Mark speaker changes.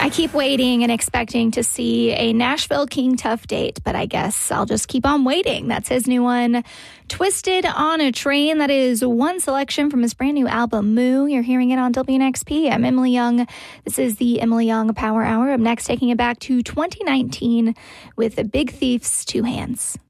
Speaker 1: I keep waiting and expecting to see a Nashville King Tuff date, but I guess I'll just keep on waiting. That's his new one, Twisted on a Train. That is one selection from his brand new album, Moo. You're hearing it on WNXP. I'm Emily Young. This is the Emily Young Power Hour. Up next, taking it back to 2019 with Big Thief's Two Hands.